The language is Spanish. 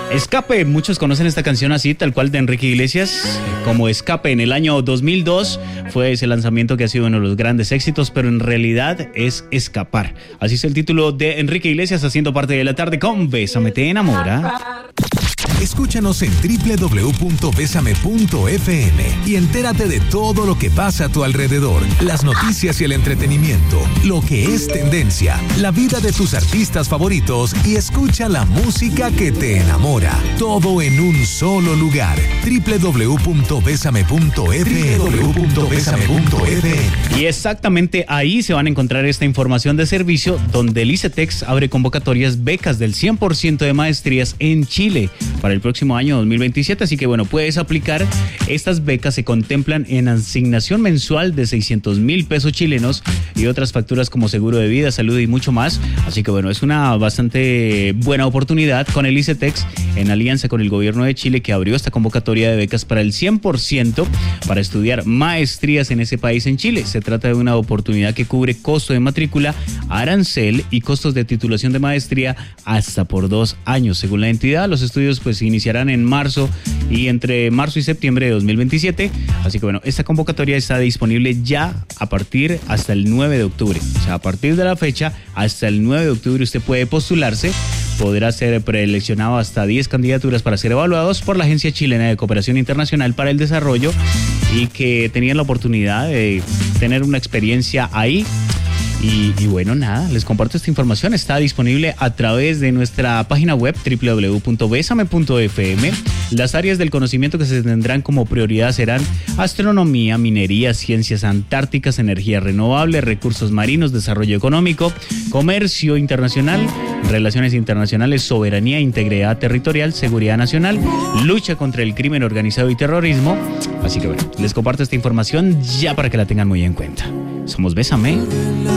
Escape, muchos conocen esta canción así, tal cual de Enrique Iglesias, como Escape. En el año 2002 fue ese lanzamiento que ha sido uno de los grandes éxitos, pero en realidad es Escapar. Así es el título de Enrique Iglesias, haciendo parte de la tarde con Bésame te enamora. Escúchanos en www.besame.fm y entérate de todo lo que pasa a tu alrededor, las noticias y el entretenimiento, lo que es tendencia, la vida de tus artistas favoritos y escucha la música que te enamora. Todo en un solo lugar. www.besame.fm. Y exactamente ahí se van a encontrar esta información de servicio donde el ICETEX abre convocatorias, becas del 100% de maestrías en Chile para el próximo año 2027, así que bueno, puedes aplicar. Estas becas se contemplan en asignación mensual de 600,000 pesos chilenos y otras facturas como seguro de vida, salud y mucho más, así que bueno, es una bastante buena oportunidad con el ICETEX en alianza con el gobierno de Chile, que abrió esta convocatoria de becas para el 100% para estudiar maestrías en ese país en Chile. Se trata de una oportunidad que cubre costo de matrícula, arancel y costos de titulación de maestría hasta por 2 años. Según la entidad, los estudios pues iniciarán en marzo y entre marzo y septiembre de 2027. Así que bueno, esta convocatoria está disponible ya a partir hasta el 9 de octubre. O sea, a partir de la fecha hasta el 9 de octubre usted puede postularse. Podrá ser preseleccionado hasta 10 candidaturas para ser evaluados por la Agencia Chilena de Cooperación Internacional para el Desarrollo y que tenían la oportunidad de tener una experiencia ahí. Y bueno, nada, les comparto esta información. Está disponible a través de nuestra página web www.besame.fm. Las áreas del conocimiento que se tendrán como prioridad serán astronomía, minería, ciencias antárticas, energía renovable, recursos marinos, desarrollo económico, comercio internacional, relaciones internacionales, soberanía, integridad territorial, seguridad nacional, lucha contra el crimen organizado y terrorismo. Así que bueno, les comparto esta información ya para que la tengan muy en cuenta. Somos Bésame.